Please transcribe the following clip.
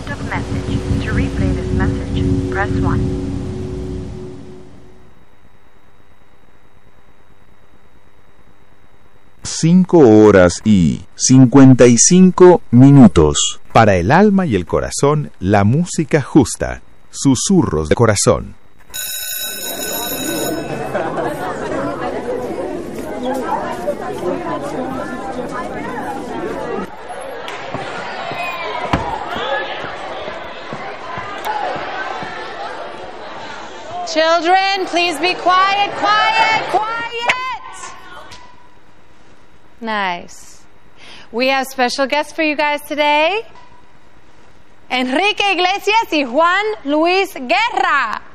of message. To replay this message, press 1. Cinco horas y 55 minutos. Para el alma y el corazón, la música justa. Susurros de corazón. Children, please be quiet, quiet, quiet. Nice. We have special guests for you guys today. Enrique Iglesias y Juan Luis Guerra.